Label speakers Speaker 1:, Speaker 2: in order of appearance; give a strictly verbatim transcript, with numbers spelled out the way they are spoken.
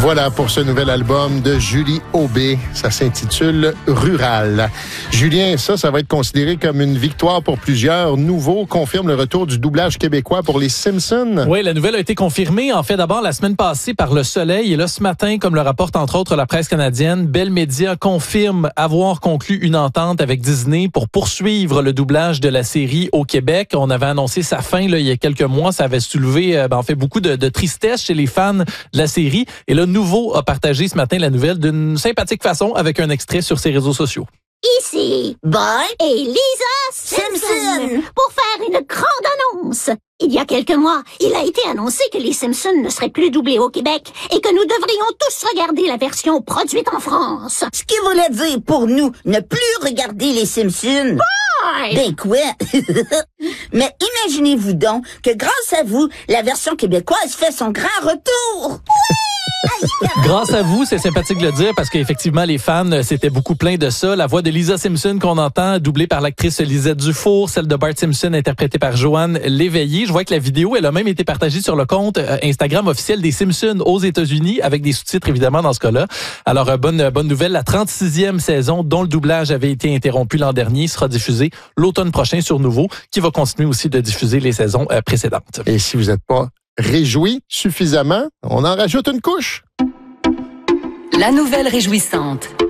Speaker 1: Voilà pour ce nouvel album de Julie Aubé. Ça s'intitule Rural. Julien, ça, ça va être considéré comme une victoire pour plusieurs. Nouveau confirme le retour du doublage québécois pour les Simpsons.
Speaker 2: Oui, la nouvelle a été confirmée, en fait, d'abord la semaine passée par Le Soleil. Et là, ce matin, comme le rapporte entre autres la presse canadienne, Bell Media confirme avoir conclu une entente avec Disney pour poursuivre le doublage de la série au Québec. On avait annoncé sa fin là, il y a quelques mois. Ça avait soulevé euh, ben, en fait beaucoup de, de tristesse chez les fans de la série. Et là, Nouveau a partagé ce matin la nouvelle d'une sympathique façon avec un extrait sur ses réseaux sociaux.
Speaker 3: Ici, Bart et Lisa Simpson pour faire une grande annonce. Il y a quelques mois, il a été annoncé que les Simpsons ne seraient plus doublés au Québec et que nous devrions tous regarder la version produite en France.
Speaker 4: Ce qui voulait dire pour nous ne plus regarder les Simpsons.
Speaker 3: Bart!
Speaker 4: Ben quoi? Mais imaginez-vous donc que grâce à vous, la version québécoise fait son grand retour.
Speaker 2: Grâce à vous, c'est sympathique de le dire parce qu'effectivement, les fans s'étaient beaucoup plaints de ça. La voix de Lisa Simpson qu'on entend, doublée par l'actrice Lisette Dufour, celle de Bart Simpson, interprétée par Joanne Léveillé. Je vois que la vidéo, elle a même été partagée sur le compte Instagram officiel des Simpsons aux États-Unis, avec des sous-titres évidemment dans ce cas-là. Alors, bonne bonne nouvelle, la trente-sixième saison dont le doublage avait été interrompu l'an dernier sera diffusée l'automne prochain sur Nouveau, qui va continuer aussi de diffuser les saisons précédentes.
Speaker 1: Et si vous n'êtes pas réjoui suffisamment, on en rajoute une couche.
Speaker 5: La nouvelle réjouissante.